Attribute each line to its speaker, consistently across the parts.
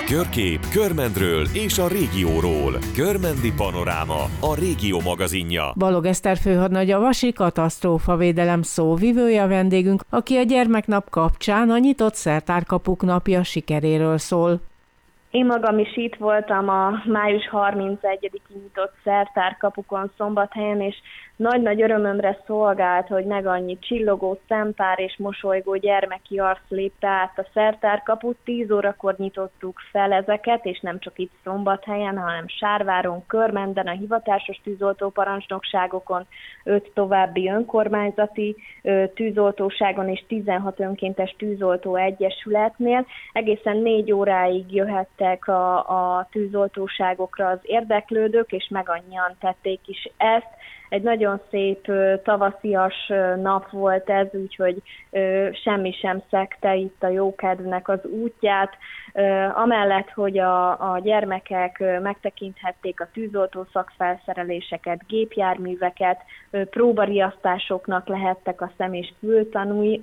Speaker 1: Körkép Körmendről és a régióról. Körmendi Panoráma, a Régió magazinja.
Speaker 2: Balog Eszter főhadnagy, a Vasi Katasztrófavédelem szóvivője a vendégünk, aki a gyermeknap kapcsán a nyitott szertárkapuk napja sikeréről szól.
Speaker 3: Én magam is itt voltam a május 31-i nyitott szertárkapukon Szombathelyen, és nagy-nagy örömömre szolgált, hogy meg annyi csillogó szempár és mosolygó gyermeki arc lépte át a szertárkaput. 10 órakor nyitottuk fel ezeket, és nem csak itt Szombathelyen, hanem Sárváron, Körmenden, a hivatásos tűzoltóparancsnokságokon, 5 további önkormányzati tűzoltóságon és 16 önkéntes tűzoltó egyesületnél. Egészen 4 óráig jöhettek a tűzoltóságokra az érdeklődők, és meg annyian tették is ezt. Egy nagyon szép tavaszias nap volt ez, úgyhogy semmi sem szegte itt a jókedvnek az útját. Amellett, hogy a gyermekek megtekinthették a tűzoltó szakfelszereléseket, gépjárműveket, próbariasztásoknak lehettek a szem- és fültanúi,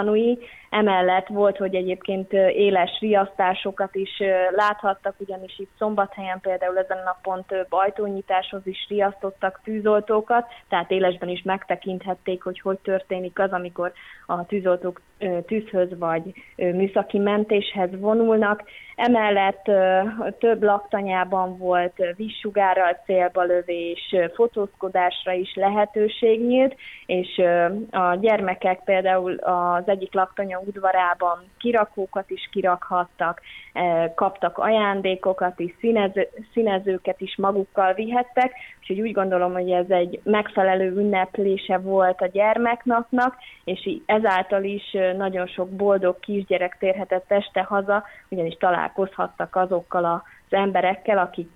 Speaker 3: emellett volt, hogy egyébként éles riasztásokat is láthattak, ugyanis itt Szombathelyen például ezen a napon több ajtónyitáshoz is riasztottak tűzoltókat, tehát élesben is megtekinthették, hogy történik az, amikor a tűzoltók tűzhöz vagy műszaki mentéshez vonulnak. Emellett több laktanyában volt vízsugárral célba lövés, fotózkodásra is lehetőség nyílt, és a gyermekek például az egyik laktanya udvarában kirakókat is kirakhattak, kaptak ajándékokat is, színezőket is magukkal vihettek, úgyhogy úgy gondolom, hogy ez egy megfelelő ünneplése volt a gyermeknapnak, és ezáltal is nagyon sok boldog kisgyerek térhetett este haza, ugyanis találkozhattak azokkal az emberekkel,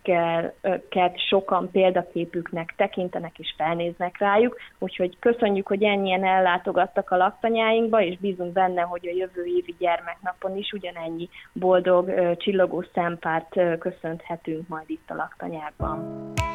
Speaker 3: akiket sokan példaképüknek tekintenek és felnéznek rájuk. Úgyhogy köszönjük, hogy ennyien ellátogattak a laktanyáinkba, és bízunk benne, hogy a jövő évi gyermeknapon is ugyanennyi boldog, csillogó szempárt köszönhetünk majd itt a laktanyákban.